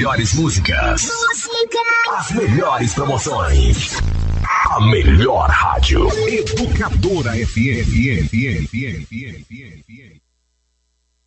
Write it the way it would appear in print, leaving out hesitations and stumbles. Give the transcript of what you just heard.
melhores músicas. As melhores promoções. A melhor rádio. Educadora FM.